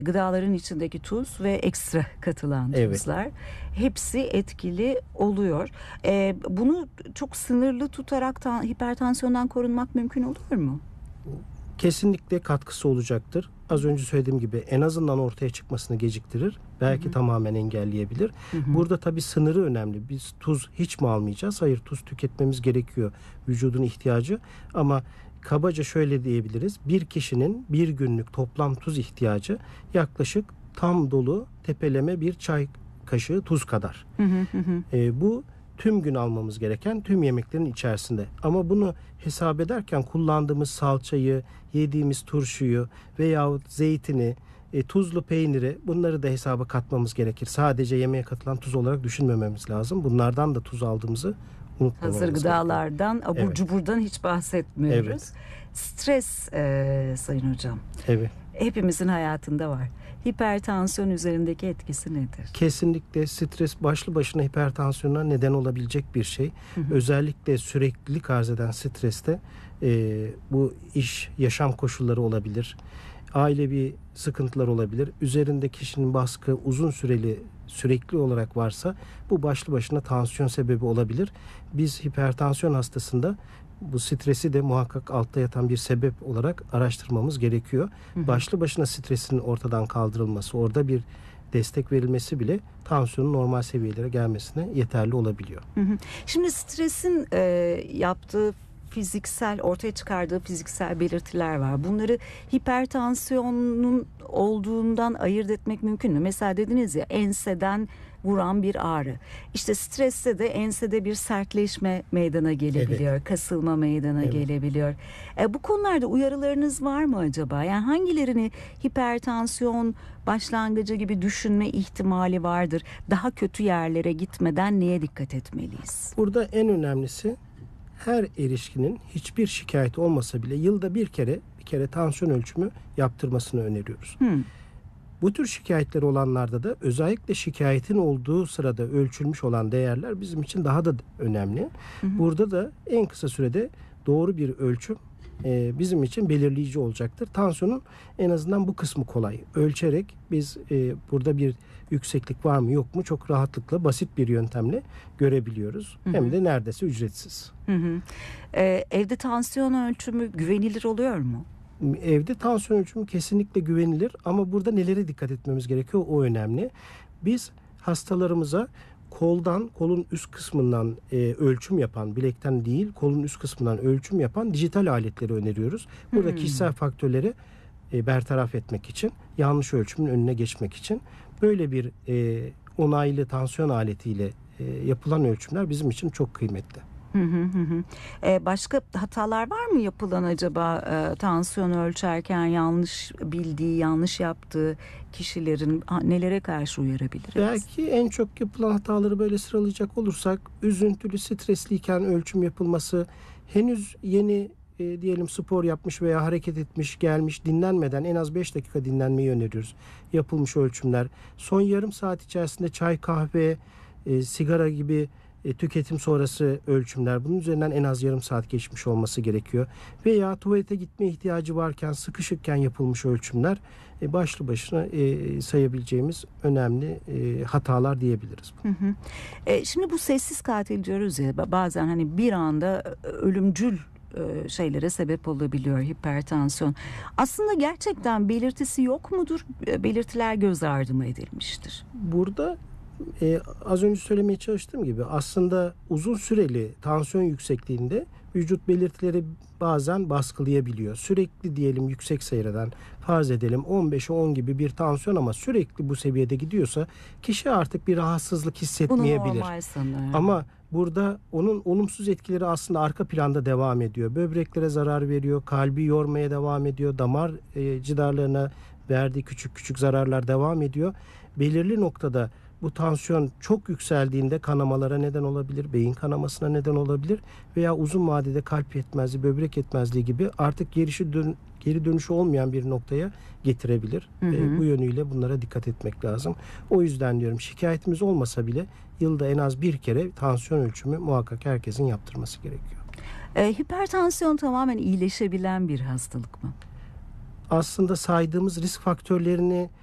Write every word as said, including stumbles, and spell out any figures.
gıdaların içindeki tuz ve ekstra katılan Evet. tuzlar hepsi etkili oluyor. Ee, bunu çok sınırlı tutarak ta- hipertansiyondan korunmak mümkün olur mu? Kesinlikle katkısı olacaktır. Az önce söylediğim gibi en azından ortaya çıkmasını geciktirir. Belki Hı-hı. tamamen engelleyebilir. Hı-hı. Burada tabii sınırı önemli. Biz tuz hiç mi almayacağız? Hayır, tuz tüketmemiz gerekiyor. Vücudun ihtiyacı. Ama kabaca şöyle diyebiliriz. Bir kişinin bir günlük toplam tuz ihtiyacı yaklaşık tam dolu tepeleme bir çay kaşığı tuz kadar. Hı hı hı. E, bu tüm gün almamız gereken tüm yemeklerin içerisinde. Ama bunu hesap ederken kullandığımız salçayı, yediğimiz turşuyu veyahut zeytini, e, tuzlu peyniri, bunları da hesaba katmamız gerekir. Sadece yemeğe katılan tuz olarak düşünmememiz lazım. Bunlardan da tuz aldığımızı unutmamamız Hazır gerekiyor. gıdalardan, abur Evet. cuburdan hiç bahsetmiyoruz. Evet. Stres e, Sayın Hocam. Evet. Hepimizin hayatında var. Hipertansiyon üzerindeki etkisi nedir? Kesinlikle stres başlı başına hipertansiyona neden olabilecek bir şey. Hı hı. Özellikle süreklilik arz eden streste e, bu iş, yaşam koşulları olabilir. Ailevi sıkıntılar olabilir. Üzerinde kişinin baskı uzun süreli, sürekli olarak varsa bu başlı başına tansiyon sebebi olabilir. Biz hipertansiyon hastasında bu stresi de muhakkak altta yatan bir sebep olarak araştırmamız gerekiyor. Hı hı. Başlı başına stresin ortadan kaldırılması, orada bir destek verilmesi bile tansiyonun normal seviyelere gelmesine yeterli olabiliyor. Hı hı. Şimdi stresin e, yaptığı fiziksel, ortaya çıkardığı fiziksel belirtiler var. Bunları hipertansiyonun olduğundan ayırt etmek mümkün mü? Mesela dediniz ya, enseden vuran bir ağrı. İşte streste de ensede bir sertleşme meydana gelebiliyor. Evet. Kasılma meydana evet. gelebiliyor. E, bu konularda uyarılarınız var mı acaba? Yani hangilerini hipertansiyon başlangıcı gibi düşünme ihtimali vardır? Daha kötü yerlere gitmeden neye dikkat etmeliyiz? Burada en önemlisi, her erişkinin hiçbir şikayeti olmasa bile yılda bir kere bir kere tansiyon ölçümü yaptırmasını öneriyoruz. Hmm. Bu tür şikayetleri olanlarda da özellikle şikayetin olduğu sırada ölçülmüş olan değerler bizim için daha da önemli. Hı hı. Burada da en kısa sürede doğru bir ölçüm e, bizim için belirleyici olacaktır. Tansiyonun en azından bu kısmı kolay. Ölçerek biz e, burada bir yükseklik var mı yok mu çok rahatlıkla basit bir yöntemle görebiliyoruz. Hı hı. Hem de neredeyse ücretsiz. Hı hı. Ee, evde tansiyon ölçümü güvenilir oluyor mu? Evde tansiyon ölçümü kesinlikle güvenilir ama burada nelere dikkat etmemiz gerekiyor, o önemli. Biz hastalarımıza koldan, kolun üst kısmından e, ölçüm yapan, bilekten değil kolun üst kısmından ölçüm yapan dijital aletleri öneriyoruz. Burada hmm. kişisel faktörleri e, bertaraf etmek için, yanlış ölçümün önüne geçmek için böyle bir e, onaylı tansiyon aletiyle e, yapılan ölçümler bizim için çok kıymetli. Hı hı hı. Ee, başka hatalar var mı yapılan acaba e, tansiyon ölçerken yanlış bildiği, yanlış yaptığı kişilerin nelere karşı uyarabiliriz? Belki en çok yapılan hataları böyle sıralayacak olursak, üzüntülü, stresliyken ölçüm yapılması, henüz yeni e, diyelim spor yapmış veya hareket etmiş, gelmiş, dinlenmeden en az beş dakika dinlenmeyi öneriyoruz. Yapılmış ölçümler, son yarım saat içerisinde çay, kahve, e, sigara gibi E, tüketim sonrası ölçümler, bunun üzerinden en az yarım saat geçmiş olması gerekiyor. Veya tuvalete gitme ihtiyacı varken, sıkışıkken yapılmış ölçümler e, başlı başına e, sayabileceğimiz önemli e, hatalar diyebiliriz. Hı hı. E, şimdi bu sessiz katil diyoruz ya, bazen hani bir anda ölümcül şeylere sebep olabiliyor hipertansiyon. Aslında gerçekten belirtisi yok mudur? Belirtiler göz ardı mı edilmiştir? Burada Ee, az önce söylemeye çalıştığım gibi aslında uzun süreli tansiyon yüksekliğinde vücut belirtileri bazen baskılayabiliyor. Sürekli diyelim yüksek seyreden, farz edelim on beşe on gibi bir tansiyon ama sürekli bu seviyede gidiyorsa kişi artık bir rahatsızlık hissetmeyebilir. Bunu normal sanıyor. Ama burada onun olumsuz etkileri aslında arka planda devam ediyor. Böbreklere zarar veriyor, kalbi yormaya devam ediyor, damar e, cidarlarına verdiği küçük küçük zararlar devam ediyor. Belirli noktada bu tansiyon çok yükseldiğinde kanamalara neden olabilir, beyin kanamasına neden olabilir veya uzun vadede kalp yetmezliği, böbrek yetmezliği gibi artık geri, dön, geri dönüşü olmayan bir noktaya getirebilir. Hı hı. E, bu yönüyle bunlara dikkat etmek lazım. O yüzden diyorum, şikayetimiz olmasa bile yılda en az bir kere tansiyon ölçümü muhakkak herkesin yaptırması gerekiyor. E, hipertansiyon tamamen iyileşebilen bir hastalık mı? Aslında saydığımız risk faktörlerini